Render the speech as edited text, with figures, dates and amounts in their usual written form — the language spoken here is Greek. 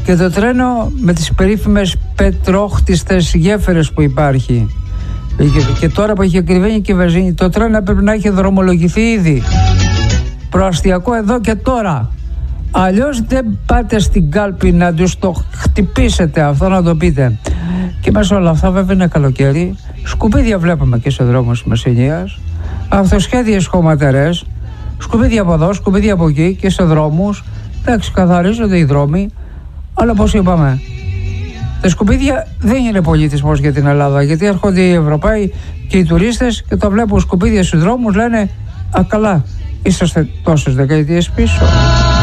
Και το τρένο με τις περίφημες πετρόχτιστες γέφυρες που υπάρχει. Και τώρα που έχει ακριβένει και η βενζίνη, το τρένο έπρεπε να έχει δρομολογηθεί ήδη. Προαστιακό εδώ και τώρα. Αλλιώς δεν πάτε στην κάλπη να τους το χτυπήσετε αυτό, να το πείτε. Και μέσα όλα αυτά, βέβαια είναι καλοκαίρι. Σκουπίδια βλέπουμε και σε δρόμους της Μεσσηνίας. Αυτοσχέδιες χωματερές. Σκουπίδια από εδώ, σκουπίδια από εκεί και σε δρόμους. Εντάξει, καθαρίζονται οι δρόμοι. Αλλά όπως είπαμε, τα σκουπίδια δεν είναι πολιτισμός για την Ελλάδα. Γιατί έρχονται οι Ευρωπαίοι και οι τουρίστες και το βλέπουν σκουπίδια στους δρόμους, λένε «Α, καλά, είσαστε τόσες δεκαετίες πίσω».